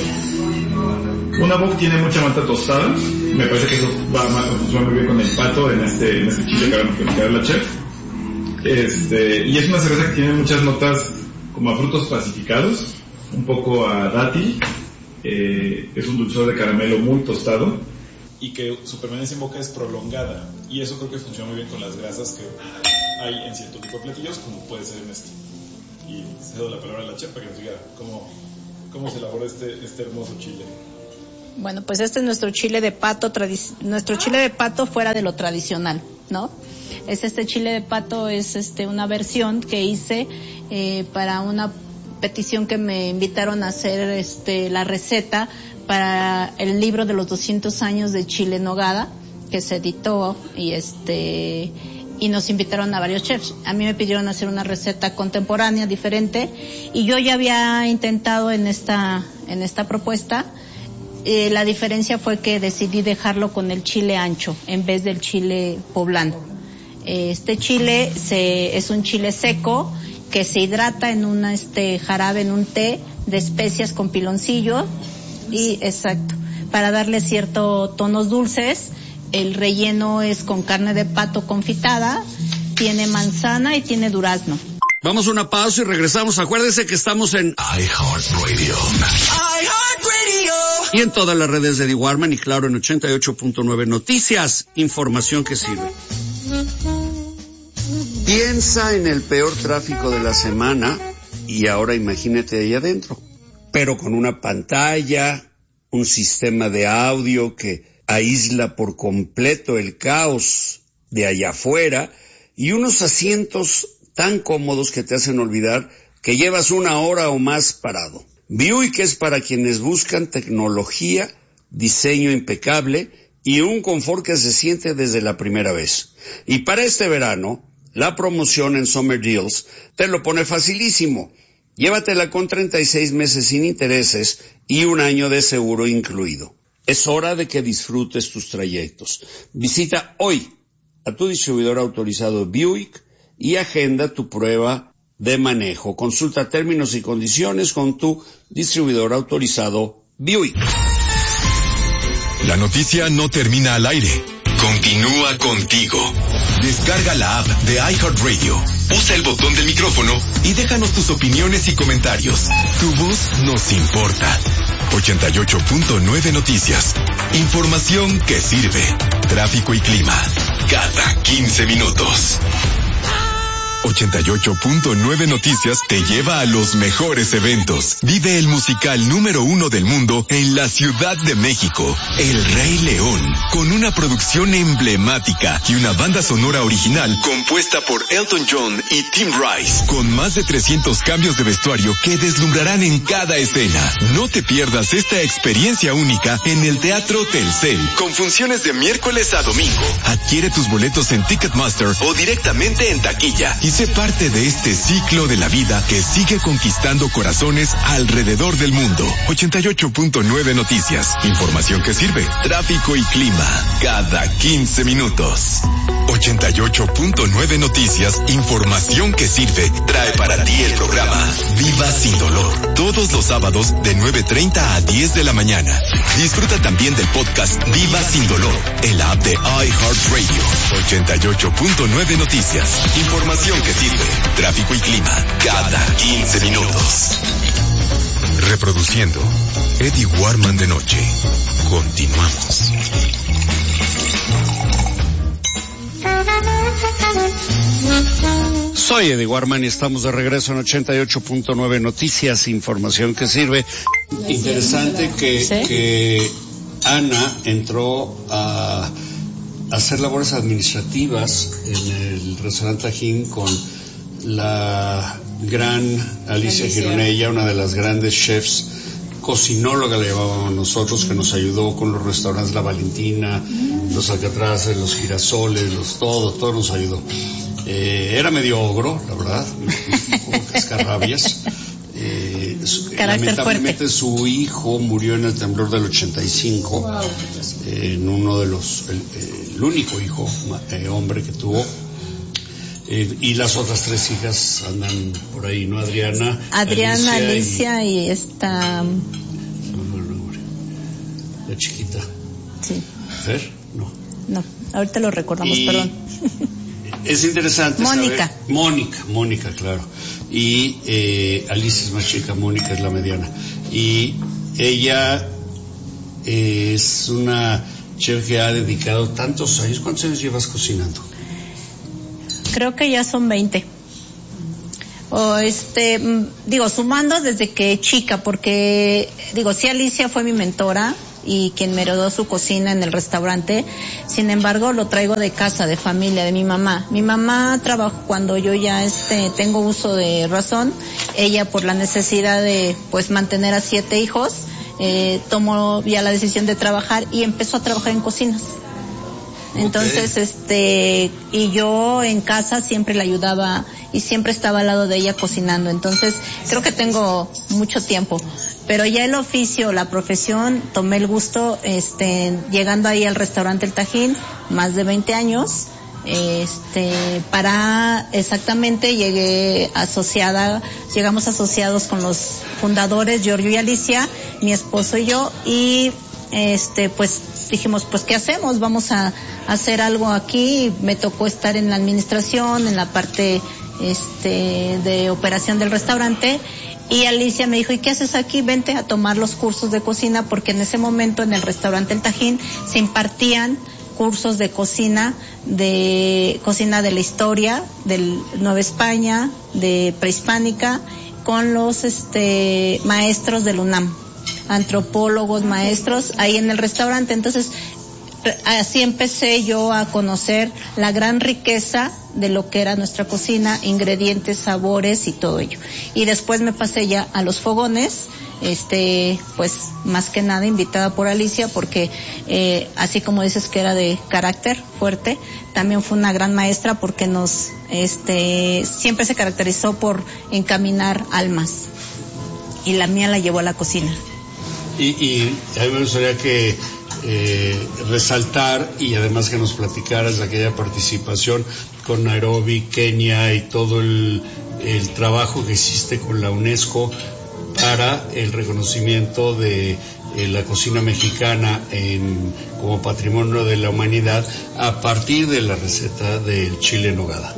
Una bock tiene mucha manta tostada, me parece que eso va, va muy bien con el pato en este, en este chile que ahora nos platicará la chef. Este, y es una cerveza que tiene muchas notas como a frutos pacificados, un poco a dátil, eh, es un dulzor de caramelo muy tostado y que su permanencia en boca es prolongada, y eso creo que funciona muy bien con las grasas que hay en cierto tipo de platillos, como puede ser en este. Y cedo la palabra a la chef para que nos diga cómo, cómo se elabora este, este hermoso chile. Bueno, pues este es nuestro chile de pato, tradi- nuestro chile de pato fuera de lo tradicional, ¿no? Es este chile de pato, es este una versión que hice eh, para una petición que me invitaron a hacer este la receta para el libro de los doscientos años de chile en nogada, que se editó y este y nos invitaron a varios chefs. A mí me pidieron hacer una receta contemporánea, diferente, y yo ya había intentado en esta en esta propuesta. Eh, la diferencia fue que decidí dejarlo con el chile ancho en vez del chile poblano. Este chile se, es un chile seco que se hidrata en una este jarabe, en un té de especias con piloncillo y exacto, para darle ciertos tonos dulces. El relleno es con carne de pato confitada, tiene manzana y tiene durazno. Vamos a una pausa y regresamos. Acuérdense que estamos en iHeartRadio. iHeartRadio. Y en todas las redes de Eddie Warman y claro en ochenta y ocho punto nueve Noticias, información que sirve. Piensa en el peor tráfico de la semana y ahora imagínate ahí adentro. Pero con una pantalla, un sistema de audio que aísla por completo el caos de allá afuera y unos asientos tan cómodos que te hacen olvidar que llevas una hora o más parado. Buick es para quienes buscan tecnología, diseño impecable y un confort que se siente desde la primera vez. Y para este verano, la promoción en Summer Deals te lo pone facilísimo. Llévatela con treinta y seis meses sin intereses y un año de seguro incluido. Es hora de que disfrutes tus trayectos. Visita hoy a tu distribuidor autorizado Buick y agenda tu prueba de manejo. Consulta términos y condiciones con tu distribuidor autorizado Buick. La noticia no termina al aire. Continúa contigo. Descarga la app de iHeartRadio. Usa el botón del micrófono y déjanos tus opiniones y comentarios. Tu voz nos importa. ochenta y ocho punto nueve Noticias. Información que sirve. Tráfico y clima. Cada quince minutos. ochenta y ocho punto nueve Noticias te lleva a los mejores eventos. Vive el musical número uno del mundo en la Ciudad de México, El Rey León, con una producción emblemática y una banda sonora original compuesta por Elton John y Tim Rice, con más de trescientos cambios de vestuario que deslumbrarán en cada escena. No te pierdas esta experiencia única en el Teatro Telcel, con funciones de miércoles a domingo. Adquiere tus boletos en Ticketmaster o directamente en taquilla y sé parte de este ciclo de la vida que sigue conquistando corazones alrededor del mundo. ochenta y ocho punto nueve Noticias. Información que sirve. Tráfico y clima. Cada quince minutos. ochenta y ocho punto nueve Noticias. Información que sirve. Trae para ti el programa Viva Sin Dolor. Todos los sábados de nueve treinta a diez de la mañana. Disfruta también del podcast Viva Sin Dolor en la app de iHeartRadio. ochenta y ocho punto nueve Noticias. Información que sirve. Tráfico y clima. Cada quince minutos. Reproduciendo Eddie Warman de noche. Continuamos. Soy Eddie Warman y estamos de regreso en ochenta y ocho punto nueve Noticias, información que sirve. Interesante que, que Ana entró a hacer labores administrativas en el restaurante Tajín con la gran Alicia Gironella, una de las grandes chefs, cocinóloga le llamábamos nosotros, que nos ayudó con los restaurantes La Valentina, los alcatraces, los girasoles, los todo, todo nos ayudó. Eh, era medio ogro, la verdad, como cascarrabias. Eh, lamentablemente fuerte. Su hijo murió en el temblor del ochenta y cinco, wow. eh, en uno de los, el, el único hijo eh, hombre que tuvo. Eh, y las otras tres hijas andan por ahí, ¿no? Adriana. Adriana, Alicia, Alicia y, y esta. La chiquita. Sí. ¿Fer? No. No, ahorita lo recordamos, y perdón. Es interesante Mónica. saber. Mónica, Mónica, claro. Y eh, Alicia es más chica, Mónica es la mediana. Y ella es una chef que ha dedicado tantos años. ¿Cuántos años llevas cocinando? Creo que ya son veinte. O este, digo, sumando desde que chica, porque, digo, sí, Alicia fue mi mentora y quien me heredó su cocina en el restaurante. Sin embargo, lo traigo de casa, de familia, de mi mamá. Mi mamá trabajó cuando yo ya este tengo uso de razón. Ella, por la necesidad de pues mantener a siete hijos, eh, tomó ya la decisión de trabajar y empezó a trabajar en cocinas. Entonces, okay. este, y yo en casa siempre la ayudaba y siempre estaba al lado de ella cocinando. Entonces, creo que tengo mucho tiempo. Pero ya el oficio, la profesión, tomé el gusto, este, llegando ahí al restaurante El Tajín, más de veinte años, Este, para exactamente llegué asociada, llegamos asociados con los fundadores, Giorgio y Alicia, mi esposo y yo, y este, pues dijimos, pues ¿qué hacemos? Vamos a, a hacer algo aquí. Me tocó estar en la administración, en la parte este de operación del restaurante. Y Alicia me dijo, ¿y qué haces aquí? Vente a tomar los cursos de cocina, porque en ese momento en el restaurante El Tajín se impartían cursos de cocina, de cocina de la historia, de Nueva España, de prehispánica, con los este maestros del UNAM, antropólogos, maestros, ahí en el restaurante. Entonces, así empecé yo a conocer la gran riqueza de lo que era nuestra cocina, ingredientes, sabores y todo ello. Y después me pasé ya a los fogones, este, pues más que nada invitada por Alicia, porque eh, así como dices que era de carácter fuerte, también fue una gran maestra, porque nos, este, siempre se caracterizó por encaminar almas, y la mía la llevó a la cocina. Y, y a mí me gustaría que eh, resaltar, y además que nos platicaras de aquella participación con Nairobi, Kenia, y todo el, el trabajo que hiciste con la UNESCO para el reconocimiento de eh, la cocina mexicana en, como patrimonio de la humanidad, a partir de la receta del chile en nogada.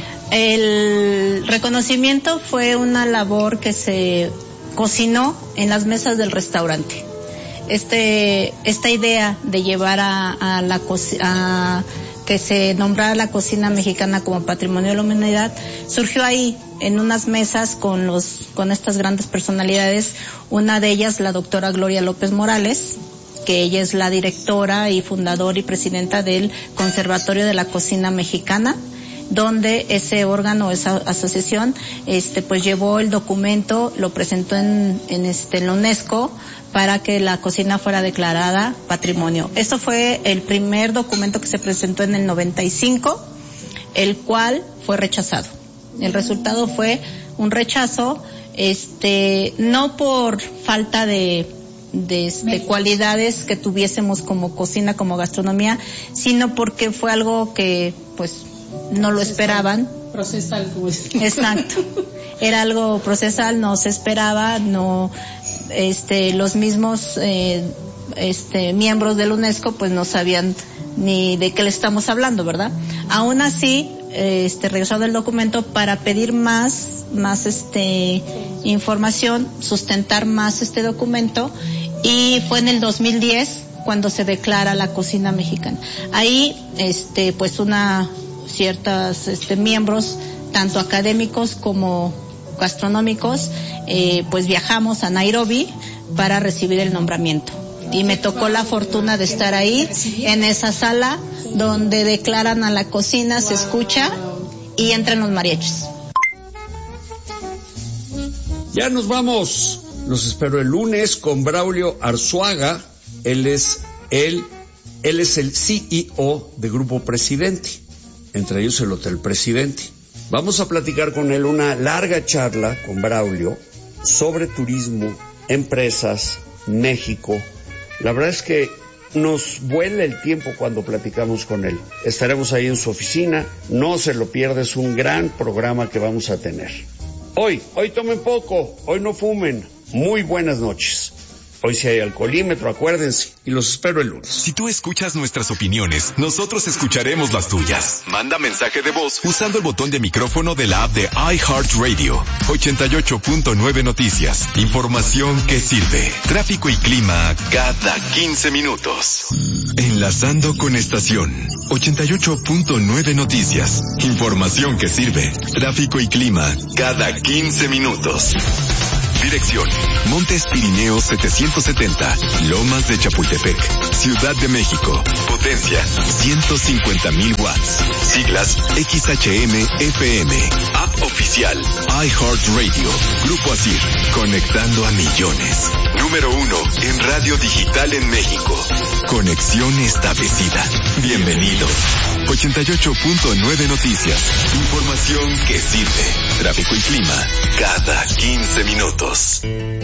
El reconocimiento fue una labor que se cocinó en las mesas del restaurante. Este, esta idea de llevar a, a la a que se nombrara la cocina mexicana como patrimonio de la humanidad surgió ahí, en unas mesas con los, con estas grandes personalidades. Una de ellas, la doctora Gloria López Morales, que ella es la directora y fundadora y presidenta del Conservatorio de la Cocina Mexicana, donde ese órgano, esa asociación, este, pues llevó el documento, lo presentó en, en este, en la UNESCO, para que la cocina fuera declarada patrimonio. Eso fue el primer documento que se presentó en el noventa y cinco, el cual fue rechazado. El resultado fue un rechazo, este, no por falta de, de este, cualidades que tuviésemos como cocina, como gastronomía, sino porque fue algo que, pues, no lo esperaban. Procesal, como es. Exacto. Era algo procesal, no se esperaba, no, este, los mismos, eh, este, miembros del UNESCO, pues no sabían ni de qué le estamos hablando, ¿verdad? Aún así, este, regresado el documento para pedir más, más, este, información, sustentar más este documento, y fue en el dos mil diez cuando se declara la cocina mexicana. Ahí, este, pues una, ciertas, este, miembros, tanto académicos como gastronómicos, eh, pues viajamos a Nairobi para recibir el nombramiento. Y me tocó la fortuna de estar ahí, en esa sala donde declaran a la cocina, se escucha y entran los mariachis. Ya nos vamos. Los espero el lunes con Braulio Arzuaga. Él es el, él es el C E O de Grupo Presidente, entre ellos el Hotel Presidente. Vamos a platicar con él una larga charla con Braulio sobre turismo, empresas, México. La verdad es que nos vuela el tiempo cuando platicamos con él. Estaremos ahí en su oficina, no se lo pierda, es un gran programa que vamos a tener. Hoy, hoy tomen poco, hoy no fumen. Muy buenas noches. Hoy sí hay alcoholímetro, acuérdense, y los espero el lunes. Si tú escuchas nuestras opiniones, nosotros escucharemos las tuyas. Manda mensaje de voz usando el botón de micrófono de la app de iHeartRadio. ochenta y ocho punto nueve Noticias. Información que sirve. Tráfico y clima cada quince minutos. Enlazando con estación. ochenta y ocho punto nueve Noticias. Información que sirve. Tráfico y clima cada quince minutos. Dirección: Montes Pirineos setecientos setenta, Lomas de Chapultepec, Ciudad de México. Potencia ciento cincuenta mil watts. Siglas X H M F M. App oficial iHeartRadio. Grupo Asir, conectando a millones. Número uno en radio digital en México. Conexión establecida. Bienvenidos. ochenta y ocho punto nueve Noticias. Información que sirve. Tráfico y clima cada quince minutos.